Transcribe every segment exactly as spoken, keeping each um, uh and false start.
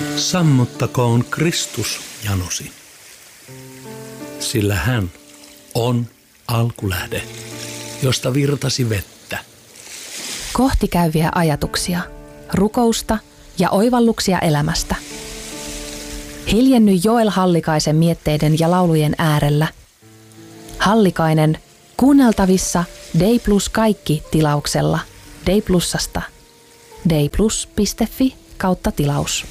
Sammuttakoon Kristus janosi, sillä hän on alkulähde, josta virtasi vettä. Kohti käyviä ajatuksia, rukousta ja oivalluksia elämästä. Hiljenny Joel Hallikaisen mietteiden ja laulujen äärellä. Hallikainen kuunneltavissa Day Plus kaikki tilauksella Day Plusasta. dayplus piste fi kautta tilaus.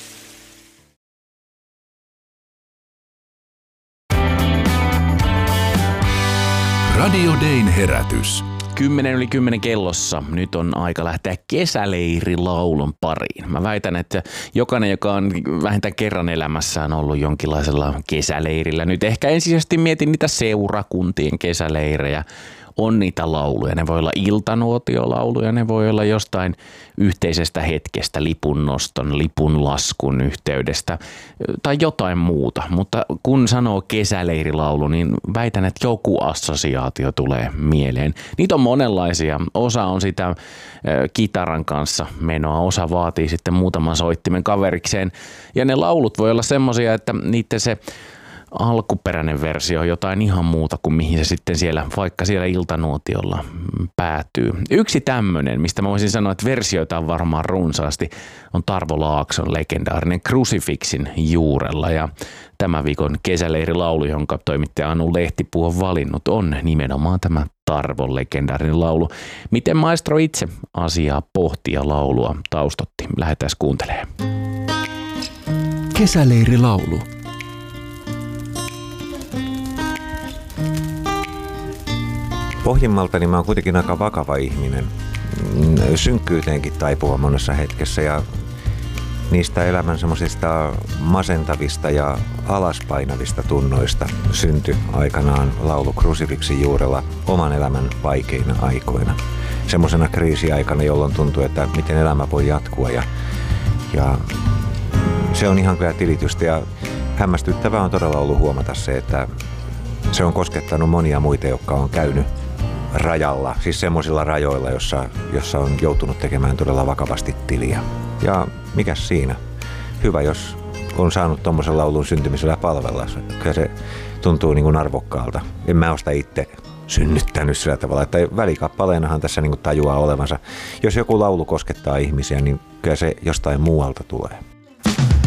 Radio Dayn herätys. Kymmenen yli kymmenen kellossa. Nyt on aika lähteä kesäleirilaulun pariin. Mä väitän, että jokainen, joka on vähintään kerran elämässään ollut jonkinlaisella kesäleirillä. Nyt ehkä ensisijaisesti mietin niitä seurakuntien kesäleirejä. On niitä lauluja. Ne voi olla iltanuotiolauluja, ne voi olla jostain yhteisestä hetkestä, lipun noston, lipun laskun yhteydestä tai jotain muuta. Mutta kun sanoo kesäleirilaulu, niin väitän, että joku assosiaatio tulee mieleen. Niitä on monenlaisia. Osa on sitä kitaran kanssa menoa, osa vaatii sitten muutaman soittimen kaverikseen. Ja ne laulut voi olla semmoisia, että niiden se alkuperäinen versio on jotain ihan muuta kuin mihin se sitten siellä, vaikka siellä iltanuotiolla päätyy. Yksi tämmöinen, mistä mä voisin sanoa, että versioita on varmaan runsaasti, on Tarvo Laakson legendaarinen Crucifixin juurella. Ja tämän viikon kesäleirilaulu, jonka toimittaja Anu Lehtipuu on valinnut, on nimenomaan tämä Tarvon legendaarinen laulu. Miten maestro itse asiaa pohti ja laulua taustotti? Lähdetään kuuntelemaan. Kesäleirilaulu. Pohjimmaltani mä oon kuitenkin aika vakava ihminen, synkkyyteenkin taipuva monessa hetkessä ja niistä elämän semmoisista masentavista ja alaspainavista tunnoista syntyi aikanaan laulu Crucifixin juurella oman elämän vaikeina aikoina. Semmoisena kriisiaikana, jolloin tuntuu, että miten elämä voi jatkua ja, ja se on ihan kyllä tilitystä ja hämmästyttävää on todella ollut huomata se, että se on koskettanut monia muita, jotka on käynyt rajalla, siis semmoisilla rajoilla, jossa, jossa on joutunut tekemään todella vakavasti tiliä. Ja mikäs siinä? Hyvä, jos on saanut tommosen laulun syntymisellä palvella. Kyllä se tuntuu niin kuin arvokkaalta. En mä ole sitä itse synnyttänyt sillä tavalla, että välikappaleenahan tässä niin kuin tajuaa olevansa. Jos joku laulu koskettaa ihmisiä, niin kyllä se jostain muualta tulee.